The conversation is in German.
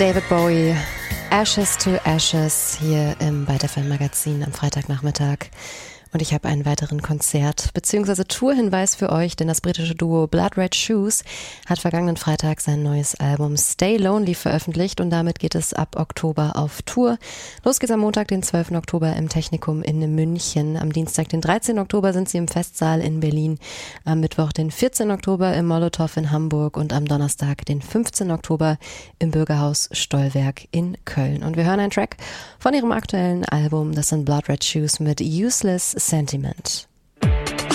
David Bowie, Ashes to Ashes, hier im Byte FM Magazin am Freitagnachmittag. Und ich habe einen weiteren Konzert- bzw. Tourhinweis für euch, denn das britische Duo Blood Red Shoes hat vergangenen Freitag sein neues Album Stay Lonely veröffentlicht und damit geht es ab Oktober auf Tour. Los geht's am Montag, den 12. Oktober im Technikum in München. Am Dienstag, den 13. Oktober sind sie im Festsaal in Berlin. Am Mittwoch, den 14. Oktober im Molotow in Hamburg und am Donnerstag, den 15. Oktober im Bürgerhaus Stollwerk in Köln. Und wir hören einen Track von ihrem aktuellen Album, das sind Blood Red Shoes mit Useless Sentiment.